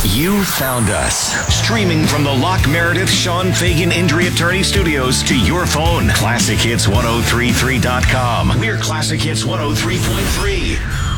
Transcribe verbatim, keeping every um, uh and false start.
You found us. Streaming from the Lock Meredith Sean Fagan Injury Attorney Studios to your phone. classic hits ten thirty-three dot com. We're Classic Hits one oh three point three.